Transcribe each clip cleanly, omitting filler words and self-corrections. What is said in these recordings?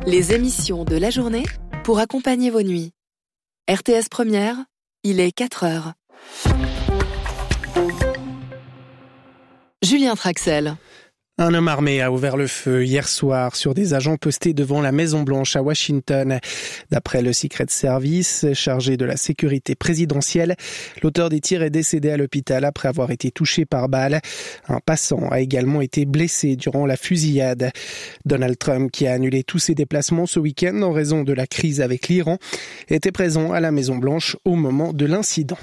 Les émissions de la journée pour accompagner vos nuits. RTS Première, il est 4h. Julien Traxel. Un homme armé a ouvert le feu hier soir sur des agents postés devant la Maison-Blanche à Washington. D'après le Secret Service, chargé de la sécurité présidentielle, l'auteur des tirs est décédé à l'hôpital après avoir été touché par balle. Un passant a également été blessé durant la fusillade. Donald Trump, qui a annulé tous ses déplacements ce week-end en raison de la crise avec l'Iran, était présent à la Maison-Blanche au moment de l'incident.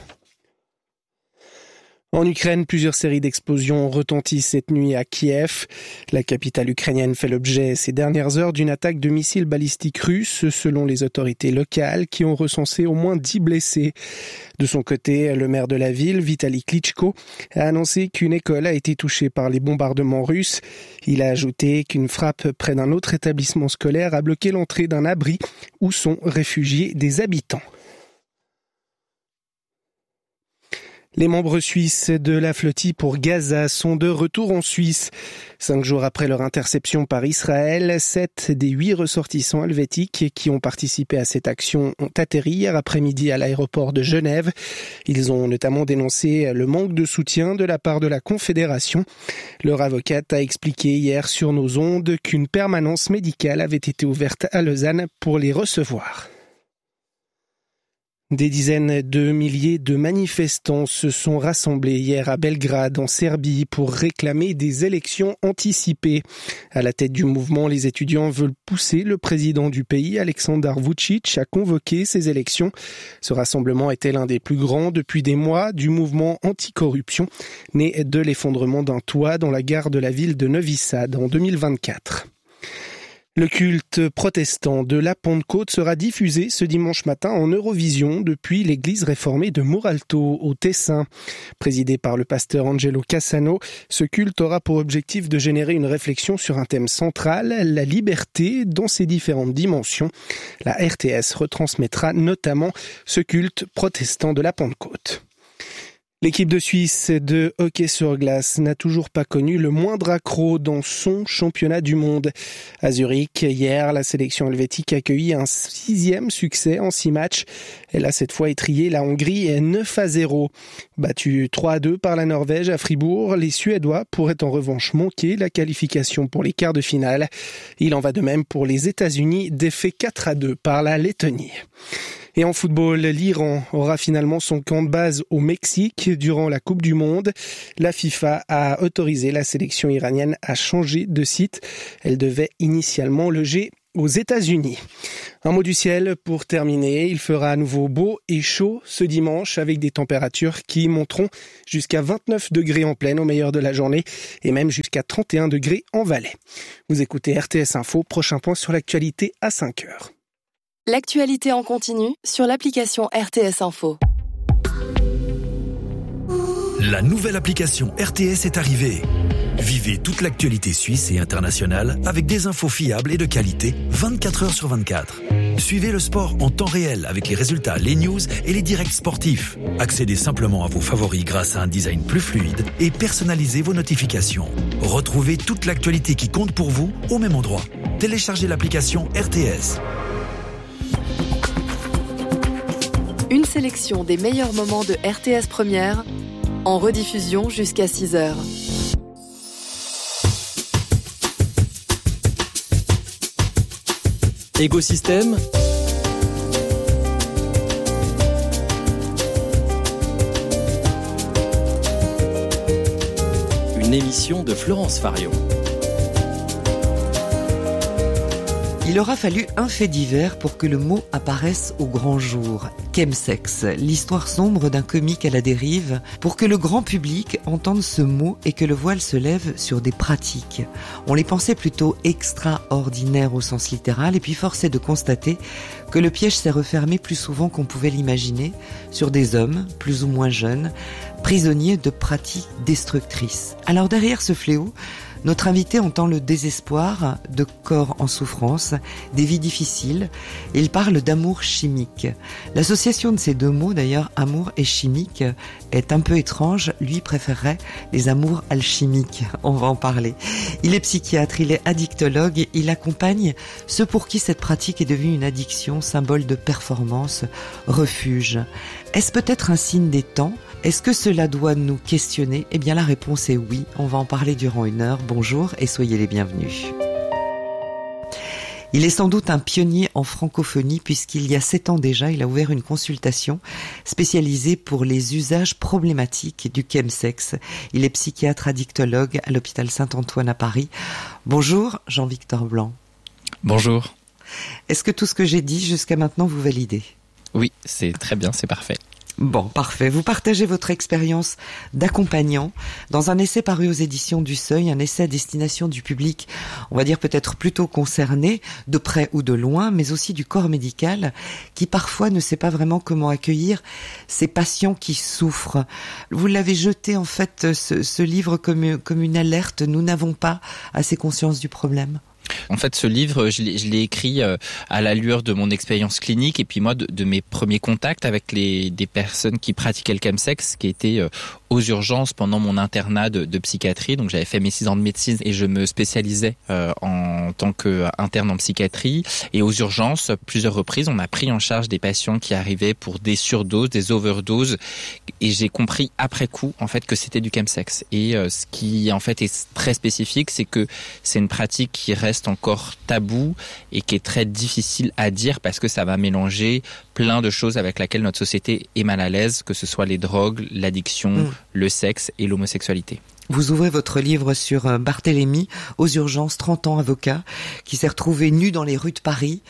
En Ukraine, plusieurs séries d'explosions retentissent cette nuit à Kiev. La capitale ukrainienne fait l'objet ces dernières heures d'une attaque de missiles balistiques russes, selon les autorités locales, qui ont recensé au moins 10 blessés. De son côté, le maire de la ville, Vitali Klitschko, a annoncé qu'une école a été touchée par les bombardements russes. Il a ajouté qu'une frappe près d'un autre établissement scolaire a bloqué l'entrée d'un abri où sont réfugiés des habitants. Les membres suisses de la flottille pour Gaza sont de retour en Suisse. 5 jours après leur interception par Israël, 7 des 8 ressortissants helvétiques qui ont participé à cette action ont atterri hier après-midi à l'aéroport de Genève. Ils ont notamment dénoncé le manque de soutien de la part de la Confédération. Leur avocate a expliqué hier sur nos ondes qu'une permanence médicale avait été ouverte à Lausanne pour les recevoir. Des dizaines de milliers de manifestants se sont rassemblés hier à Belgrade, en Serbie, pour réclamer des élections anticipées. À la tête du mouvement, les étudiants veulent pousser le président du pays, Aleksandar Vučić, à convoquer ces élections. Ce rassemblement était l'un des plus grands depuis des mois du mouvement anticorruption, né de l'effondrement d'un toit dans la gare de la ville de Novi Sad en 2024. Le culte protestant de la Pentecôte sera diffusé ce dimanche matin en Eurovision depuis l'église réformée de Moralto, au Tessin. Présidé par le pasteur Angelo Cassano, ce culte aura pour objectif de générer une réflexion sur un thème central, la liberté dans ses différentes dimensions. La RTS retransmettra notamment ce culte protestant de la Pentecôte. L'équipe de Suisse de hockey sur glace n'a toujours pas connu le moindre accroc dans son championnat du monde. À Zurich, hier, la sélection helvétique a accueilli un 6e succès en 6 matchs. Elle a cette fois étrillé la Hongrie 9-0. Battus 3-2 par la Norvège à Fribourg, les Suédois pourraient en revanche manquer la qualification pour les quarts de finale. Il en va de même pour les États-Unis, défaits 4-2 par la Lettonie. Et en football, l'Iran aura finalement son camp de base au Mexique durant la Coupe du Monde. La FIFA a autorisé la sélection iranienne à changer de site. Elle devait initialement loger aux États-Unis. Un mot du ciel pour terminer. Il fera à nouveau beau et chaud ce dimanche avec des températures qui monteront jusqu'à 29 degrés en plaine au meilleur de la journée et même jusqu'à 31 degrés en Valais. Vous écoutez RTS Info, prochain point sur l'actualité à 5h. L'actualité en continu sur l'application RTS Info. La nouvelle application RTS est arrivée. Vivez toute l'actualité suisse et internationale avec des infos fiables et de qualité 24 heures sur 24. Suivez le sport en temps réel avec les résultats, les news et les directs sportifs. Accédez simplement à vos favoris grâce à un design plus fluide et personnalisez vos notifications. Retrouvez toute l'actualité qui compte pour vous au même endroit. Téléchargez l'application RTS. Une sélection des meilleurs moments de RTS Première, en rediffusion jusqu'à 6h. Écosystème. Une émission de Florence Fario. Il aura fallu un fait divers pour que le mot apparaisse au grand jour. Chemsex, l'histoire sombre d'un comique à la dérive, pour que le grand public entende ce mot et que le voile se lève sur des pratiques. On les pensait plutôt extraordinaires au sens littéral, et puis force est de constater que le piège s'est refermé plus souvent qu'on pouvait l'imaginer sur des hommes, plus ou moins jeunes, prisonniers de pratiques destructrices. Alors derrière ce fléau, Notre invité entend le désespoir de corps en souffrance, des vies difficiles, et il parle d'amour chimique. L'association de ces deux mots, d'ailleurs, amour et chimique, est un peu étrange. Lui préférerait les amours alchimiques. On va en parler. Il est psychiatre, il est addictologue, il accompagne ceux pour qui cette pratique est devenue une addiction, symbole de performance, refuge. Est-ce peut-être un signe des temps ? Est-ce que cela doit nous questionner ? Eh bien la réponse est oui. On va en parler durant 1 heure. Bonjour et soyez les bienvenus. Il est sans doute un pionnier en francophonie puisqu'il y a 7 ans déjà, il a ouvert une consultation spécialisée pour les usages problématiques du chemsex. Il est psychiatre addictologue à l'hôpital Saint-Antoine à Paris. Bonjour Jean-Victor Blanc. Bonjour. Est-ce que tout ce que j'ai dit jusqu'à maintenant vous validez ? Oui, c'est très bien, c'est parfait. Bon, parfait. Vous partagez votre expérience d'accompagnant dans un essai paru aux éditions du Seuil, un essai à destination du public, on va dire peut-être plutôt concerné, de près ou de loin, mais aussi du corps médical, qui parfois ne sait pas vraiment comment accueillir ces patients qui souffrent. Vous l'avez jeté en fait, ce livre comme une alerte. Nous n'avons pas assez conscience du problème. En fait, ce livre, je l'ai écrit à la lueur de mon expérience clinique et puis moi de mes premiers contacts avec des personnes qui pratiquaient le chemsex, qui étaient aux urgences pendant mon internat de psychiatrie. Donc j'avais fait mes 6 ans de médecine et je me spécialisais en tant qu'interne en psychiatrie. Et aux urgences, plusieurs reprises, on a pris en charge des patients qui arrivaient pour des surdoses, des overdoses. Et j'ai compris après coup en fait que c'était du chemsex. Et ce qui en fait est très spécifique, c'est que c'est une pratique qui reste encore tabou et qui est très difficile à dire parce que ça va mélanger plein de choses avec lesquelles notre société est mal à l'aise, que ce soit les drogues, l'addiction, le sexe et l'homosexualité. Vous ouvrez votre livre sur Barthélemy, aux urgences, 30 ans avocat, qui s'est retrouvé nu dans les rues de Paris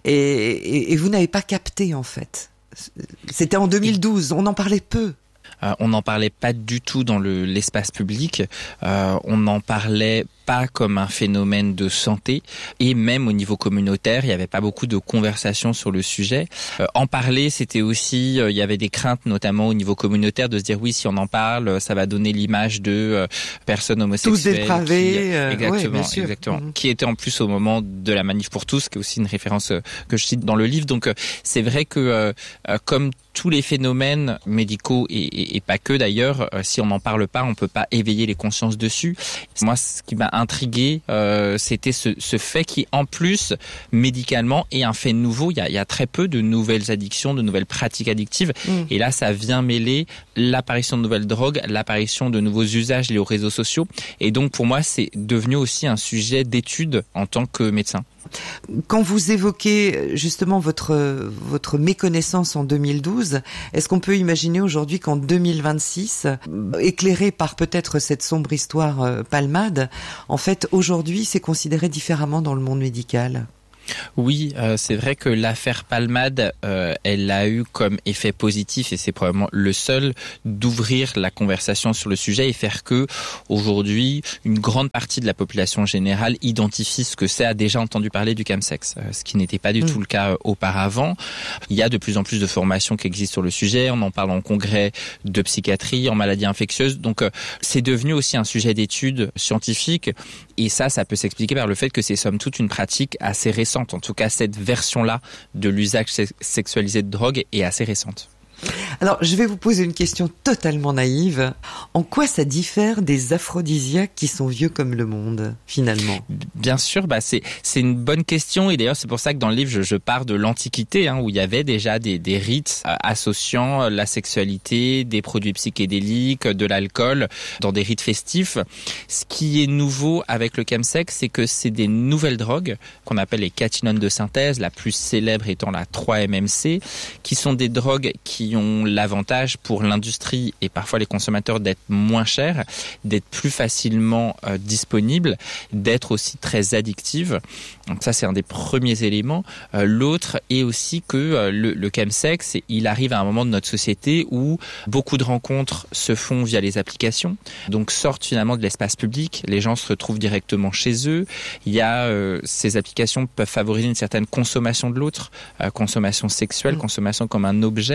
et vous n'avez pas capté en fait. C'était en 2012, on en parlait peu. On n'en parlait pas du tout dans l'espace public. On n'en parlait pas comme un phénomène de santé et même au niveau communautaire, il n'y avait pas beaucoup de conversations sur le sujet. En parler, c'était aussi, il y avait des craintes notamment au niveau communautaire de se dire oui, si on en parle, ça va donner l'image de personnes homosexuelles. Tous dépravés. Exactement, ouais, exactement. Qui était en plus au moment de la manif pour tous, qui est aussi une référence que je cite dans le livre. Donc c'est vrai que comme tous les phénomènes médicaux et pas que d'ailleurs, si on n'en parle pas, on peut pas éveiller les consciences dessus. Moi, ce qui m'a intrigué, c'était ce fait qui, en plus, médicalement, est un fait nouveau. Il y a très peu de nouvelles addictions, de nouvelles pratiques addictives. Et là, ça vient mêler l'apparition de nouvelles drogues, l'apparition de nouveaux usages liés aux réseaux sociaux. Et donc, pour moi, c'est devenu aussi un sujet d'étude en tant que médecin. Quand vous évoquez justement votre méconnaissance en 2012, est-ce qu'on peut imaginer aujourd'hui qu'en 2026, éclairé par peut-être cette sombre histoire Palmade, en fait aujourd'hui c'est considéré différemment dans le monde médical ? Oui, c'est vrai que l'affaire Palmade, elle a eu comme effet positif, et c'est probablement le seul, d'ouvrir la conversation sur le sujet et faire que, aujourd'hui, une grande partie de la population générale identifie ce que c'est, a déjà entendu parler du chemsex, ce qui n'était pas du tout le cas auparavant. Il y a de plus en plus de formations qui existent sur le sujet, on en parle en congrès de psychiatrie, en maladies infectieuses, donc c'est devenu aussi un sujet d'étude scientifique, et ça peut s'expliquer par le fait que c'est somme toute une pratique assez récente. En tout cas, cette version-là de l'usage sexualisé de drogue est assez récente. Alors, je vais vous poser une question totalement naïve. En quoi ça diffère des aphrodisiaques qui sont vieux comme le monde, finalement ? Bien sûr, c'est une bonne question. Et d'ailleurs, c'est pour ça que dans le livre, je pars de l'Antiquité, où il y avait déjà des rites associant la sexualité, des produits psychédéliques, de l'alcool, dans des rites festifs. Ce qui est nouveau avec le chemsex, c'est que c'est des nouvelles drogues qu'on appelle les catinones de synthèse, la plus célèbre étant la 3-MMC, qui sont des drogues qui ont l'avantage pour l'industrie et parfois les consommateurs d'être moins chers, d'être plus facilement disponibles, d'être aussi très addictives. Donc ça, c'est un des premiers éléments. L'autre est aussi que le chemsex, il arrive à un moment de notre société où beaucoup de rencontres se font via les applications, donc sortent finalement de l'espace public, les gens se retrouvent directement chez eux. Il y a ces applications peuvent favoriser une certaine consommation de l'autre, consommation sexuelle, consommation comme un objet,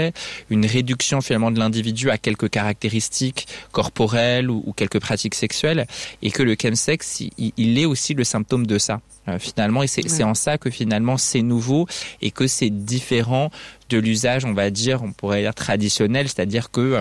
une réduction finalement de l'individu à quelques caractéristiques corporelles ou quelques pratiques sexuelles, et que le chemsex, il est aussi le symptôme de ça. Finalement, et c'est en ça que finalement c'est nouveau et que c'est différent de l'usage, on pourrait dire traditionnel, c'est-à-dire que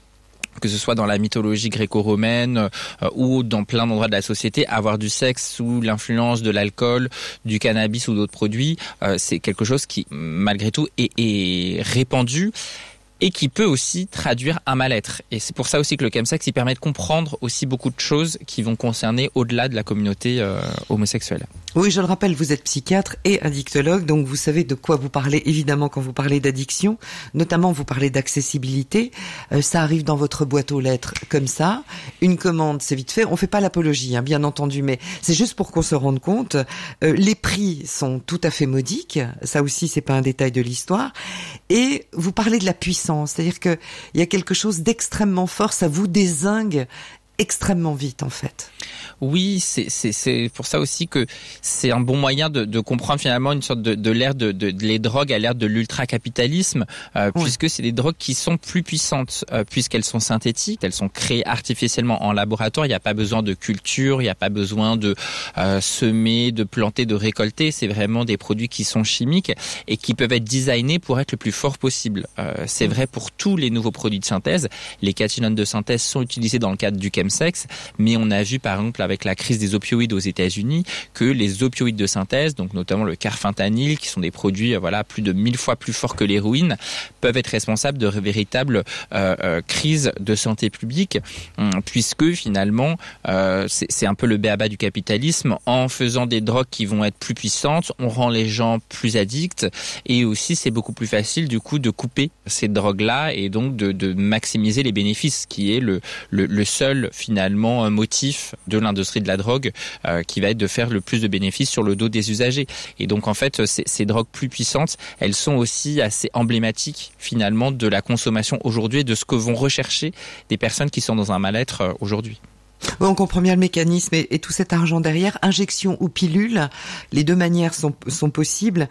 ce soit dans la mythologie gréco-romaine ou dans plein d'endroits de la société, avoir du sexe sous l'influence de l'alcool, du cannabis ou d'autres produits, c'est quelque chose qui, malgré tout, est répandu et qui peut aussi traduire un mal-être. Et c'est pour ça aussi que le chemsex, il permet de comprendre aussi beaucoup de choses qui vont concerner au-delà de la communauté homosexuelle. Oui, je le rappelle, vous êtes psychiatre et addictologue, donc vous savez de quoi vous parlez évidemment quand vous parlez d'addiction. Notamment, vous parlez d'accessibilité. Ça arrive dans votre boîte aux lettres comme ça. Une commande, c'est vite fait. On fait pas l'apologie, bien entendu, mais c'est juste pour qu'on se rende compte. Les prix sont tout à fait modiques. Ça aussi, c'est pas un détail de l'histoire. Et vous parlez de la puissance, c'est-à-dire que il y a quelque chose d'extrêmement fort. Ça vous dézingue extrêmement vite, en fait. Oui, c'est pour ça aussi que c'est un bon moyen de comprendre finalement une sorte de l'ère les drogues à l'ère de l'ultra-capitalisme, puisque c'est des drogues qui sont plus puissantes, puisqu'elles sont synthétiques, elles sont créées artificiellement en laboratoire. Il n'y a pas besoin de culture, il n'y a pas besoin de semer, de planter, de récolter. C'est vraiment des produits qui sont chimiques et qui peuvent être designés pour être le plus fort possible. C'est vrai pour tous les nouveaux produits de synthèse. Les catinones de synthèse sont utilisés dans le cadre du chemsex, mais on a vu par exemple avec la crise des opioïdes aux États-Unis que les opioïdes de synthèse, donc notamment le carfentanyl, qui sont des produits plus de 1000 fois plus forts que l'héroïne, peuvent être responsables de véritables crises de santé publique, puisque finalement c'est un peu le b.a.-ba du capitalisme. En faisant des drogues qui vont être plus puissantes, on rend les gens plus addicts, et aussi c'est beaucoup plus facile du coup de couper ces drogues-là et donc de maximiser les bénéfices, qui est le seul finalement motif de l'industrie de la drogue, qui va être de faire le plus de bénéfices sur le dos des usagers. Et donc en fait ces drogues plus puissantes, elles sont aussi assez emblématiques finalement de la consommation aujourd'hui et de ce que vont rechercher des personnes qui sont dans un mal-être aujourd'hui. Oui, on comprend bien le mécanisme et tout cet argent derrière, injection ou pilule, les deux manières sont possibles.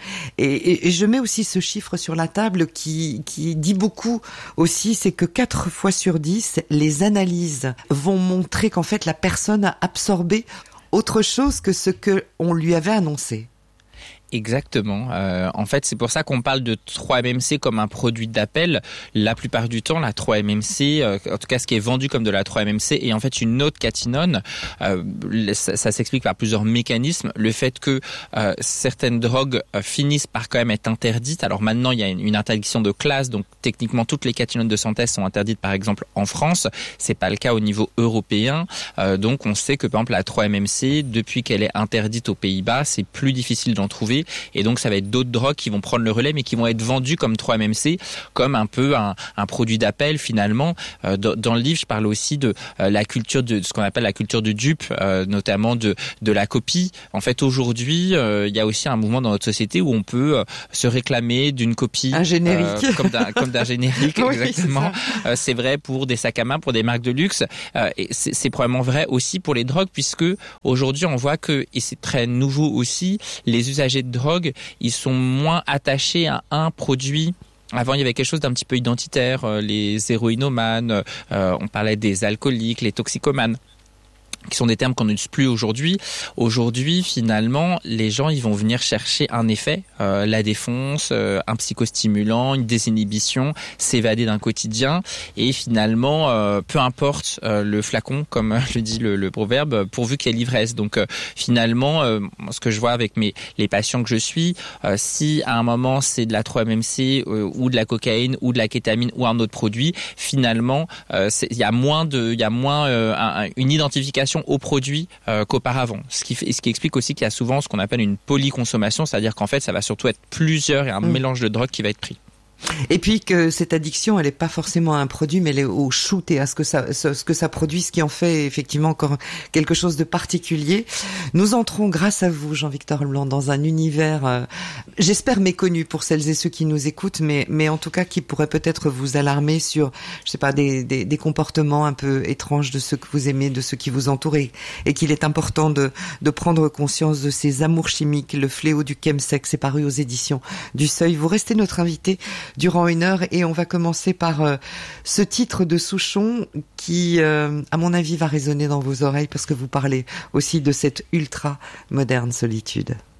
Et je mets aussi ce chiffre sur la table qui dit beaucoup aussi, c'est que 4 fois sur 10, les analyses vont montrer qu'en fait la personne a absorbé autre chose que ce que on lui avait annoncé. Exactement. En fait, c'est pour ça qu'on parle de 3-MMC comme un produit d'appel. La plupart du temps, la 3-MMC, en tout cas ce qui est vendu comme de la 3-MMC, est en fait une autre catinone. Ça s'explique par plusieurs mécanismes. Le fait que certaines drogues finissent par quand même être interdites. Alors maintenant, il y a une interdiction de classe, donc techniquement toutes les catinones de synthèse sont interdites, par exemple en France. C'est pas le cas au niveau européen. Donc on sait que par exemple la 3-MMC, depuis qu'elle est interdite aux Pays-Bas, c'est plus difficile d'en trouver. Et donc ça va être d'autres drogues qui vont prendre le relais, mais qui vont être vendues comme 3-MMC, comme un peu un produit d'appel finalement. Dans le livre, je parle aussi de la culture de ce qu'on appelle la culture du dupe, notamment de la copie. En fait, aujourd'hui, il y a aussi un mouvement dans notre société où on peut se réclamer d'une copie, un générique, comme d'un générique. Oui, exactement. C'est vrai pour des sacs à main, pour des marques de luxe. Et c'est probablement vrai aussi pour les drogues, puisque aujourd'hui on voit que, et c'est très nouveau aussi, les usagers de drogue, ils sont moins attachés à un produit. Avant, il y avait quelque chose d'un petit peu identitaire, les héroïnomanes, on parlait des alcooliques, les toxicomanes, qui sont des termes qu'on n'utilise plus aujourd'hui. Aujourd'hui, finalement, les gens, ils vont venir chercher un effet, la défonce, un psychostimulant, une désinhibition, s'évader d'un quotidien. Et finalement, peu importe le flacon, comme le dit le proverbe, pourvu qu'il y ait l'ivresse. Donc finalement, ce que je vois avec les patients que je suis, si à un moment c'est de la 3-MMC ou de la cocaïne ou de la kétamine ou un autre produit, finalement, il y a moins une identification au produit qu'auparavant. Ce qui explique aussi qu'il y a souvent ce qu'on appelle une polyconsommation, c'est-à-dire qu'en fait, ça va surtout être plusieurs et un mélange de drogues qui va être pris. Et puis que cette addiction, elle est pas forcément à un produit, mais elle est au shoot et à ce que ça produit, ce qui en fait effectivement encore quelque chose de particulier. Nous entrons, grâce à vous, Jean-Victor Blanc, dans un univers, j'espère méconnu pour celles et ceux qui nous écoutent, mais en tout cas qui pourrait peut-être vous alarmer sur, je sais pas, des comportements un peu étranges de ceux que vous aimez, de ceux qui vous entourent, et qu'il est important de prendre conscience de ces amours chimiques. Le fléau du chemsex est paru aux éditions du Seuil. Vous restez notre invité durant 1 heure et on va commencer par ce titre de Souchon qui, à mon avis, va résonner dans vos oreilles parce que vous parlez aussi de cette ultra moderne solitude.